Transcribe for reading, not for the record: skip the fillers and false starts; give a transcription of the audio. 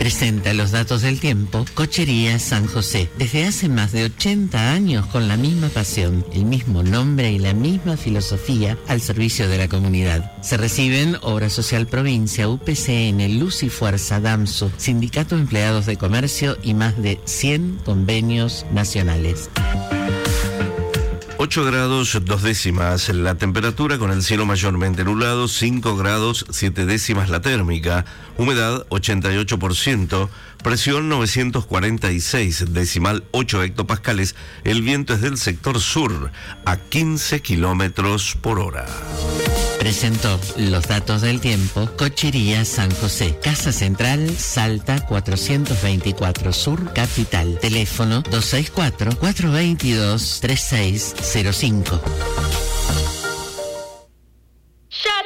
Presenta los datos del tiempo Cochería San José. Desde hace más de 80 años con la misma pasión, el mismo nombre y la misma filosofía al servicio de la comunidad. Se reciben Obra Social Provincia, UPCN, Luz y Fuerza, DAMSU, Sindicato de Empleados de Comercio y más de 100 convenios nacionales. 8 grados 2 décimas la temperatura, con el cielo mayormente nublado. 5 grados 7 décimas la térmica, humedad 88%, presión 946 decimal 8 hectopascales. El viento es del sector sur a 15 kilómetros por hora. Presentó los datos del tiempo Cochería San José. Casa Central, Salta 424 Sur, Capital. Teléfono 264-422-3605.